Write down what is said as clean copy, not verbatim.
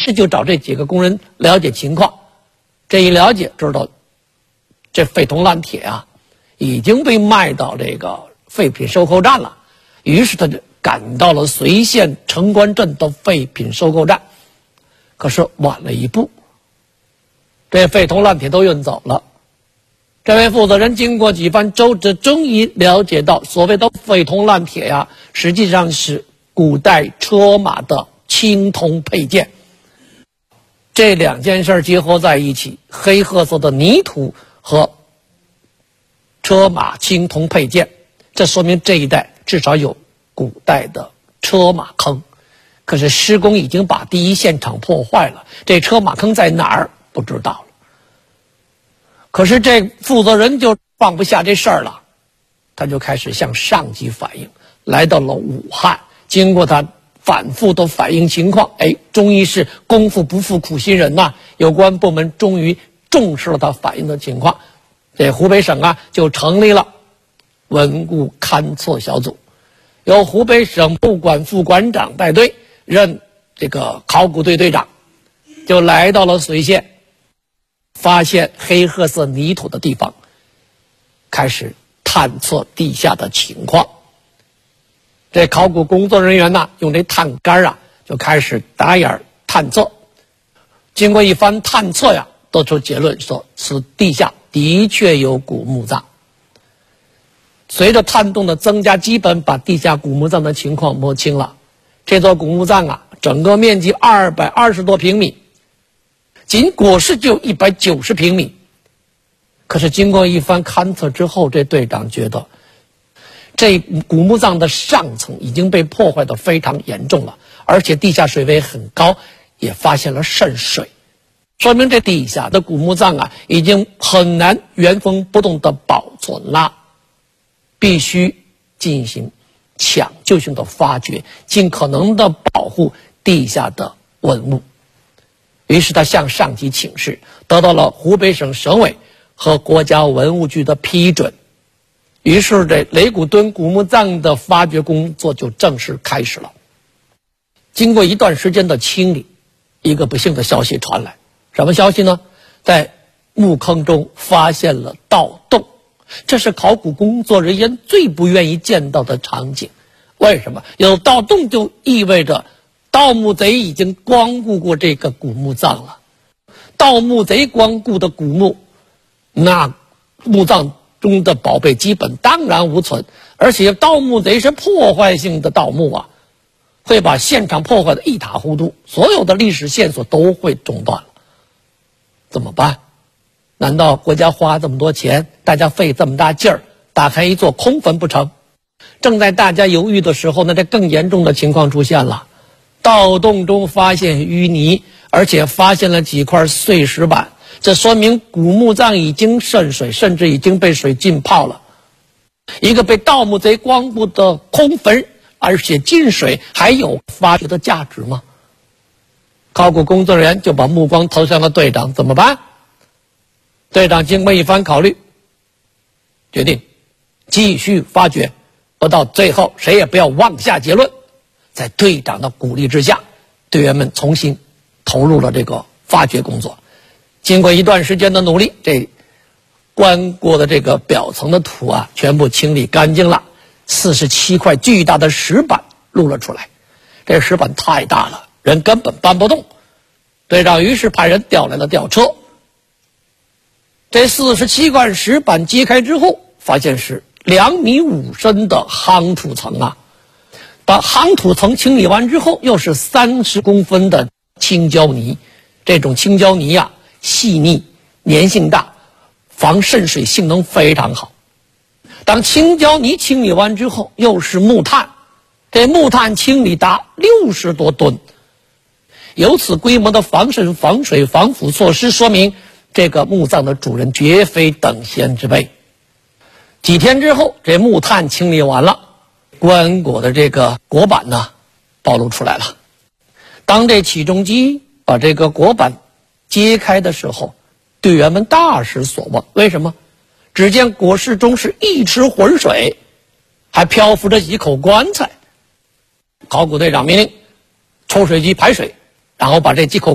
是就找这几个工人了解情况。这一了解，知道这废铜烂铁啊已经被卖到这个废品收购站了，于是他就赶到了随县城关镇的废品收购站。可是晚了一步，这废铜烂铁都运走了。这位负责人经过几番周折，终于了解到，所谓的废铜烂铁呀，实际上是古代车马的青铜配件。这两件事结合在一起，黑褐色的泥土和车马青铜配件，这说明这一带至少有古代的车马坑。可是施工已经把第一现场破坏了，这车马坑在哪儿不知道了。可是这负责人就放不下这事儿了，他就开始向上级反映，来到了武汉。经过他反复的反映情况，终于是功夫不负苦心人呐，有关部门终于重视了他反映的情况。这湖北省啊就成立了文物勘测小组，由湖北省物管副馆长带队，任这个考古队队长，就来到了随县，发现黑褐色泥土的地方，开始探测地下的情况。这考古工作人员呢，用这探杆啊，就开始打眼探测。经过一番探测呀，得出结论说，此地下的确有古墓葬。随着探洞的增加，基本把地下古墓葬的情况摸清了。这座古墓葬啊，整个面积220多平米，仅椁室就190平米。可是经过一番勘测之后，这队长觉得这古墓葬的上层已经被破坏得非常严重了，而且地下水位很高，也发现了渗水，说明这地下的古墓葬啊已经很难原封不动地保存了，必须进行抢救性的发掘，尽可能的保护地下的文物。于是他向上级请示，得到了湖北省省委和国家文物局的批准。于是这雷鼓墩古墓葬的发掘工作就正式开始了。经过一段时间的清理，一个不幸的消息传来。什么消息呢？在墓坑中发现了盗洞，这是考古工作人员最不愿意见到的场景。为什么？有盗洞就意味着盗墓贼已经光顾过这个古墓葬了。盗墓贼光顾的古墓，那墓葬中的宝贝基本当然无存，而且盗墓贼是破坏性的盗墓啊，会把现场破坏的一塌糊涂，所有的历史线索都会中断了。怎么办？难道国家花这么多钱，大家费这么大劲儿，打开一座空坟不成？正在大家犹豫的时候呢，这更严重的情况出现了。盗洞中发现淤泥，而且发现了几块碎石板，这说明古墓葬已经渗水，甚至已经被水浸泡了。一个被盗墓贼光顾的空坟，而且进水，还有发掘的价值吗？考古工作人员就把目光投向了队长，怎么办？队长经过一番考虑，决定继续发掘，不到最后谁也不要妄下结论。在队长的鼓励之下，队员们重新投入了这个发掘工作。经过一段时间的努力，这棺椁的这个表层的土啊全部清理干净了，47块巨大的石板露了出来。这石板太大了，人根本搬不动。队长于是派人调来了吊车。这47块石板揭开之后，发现是2.5米深的夯土层啊。把夯土层清理完之后，又是30公分的青胶泥。这种青胶泥啊，细腻，粘性大，防渗水性能非常好。当青胶泥清理完之后，又是木炭。这木炭清理达60多吨。由此规模的防渗、防水、防腐措施，说明这个墓葬的主人绝非等闲之辈。几天之后，这木炭清理完了，棺椁的这个椁板呢暴露出来了。当这起重机把这个椁板揭开的时候，队员们大失所望。为什么？只见椁室中是一池浑水，还漂浮着几口棺材。考古队长命令抽水机排水，然后把这几口